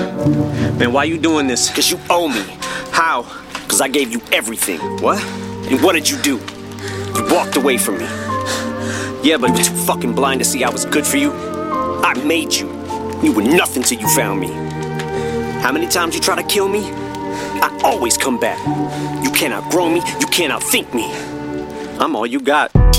Man, why you doing this? Cause you owe me. How? Cause I gave you everything. What? And what did you do? You walked away from me. Yeah, but You were too fucking blind to see I was good for you. I made you. You were nothing till you found me. How many times you try to kill me? I always come back. You can't outgrow me. You can't outthink me. I'm all you got.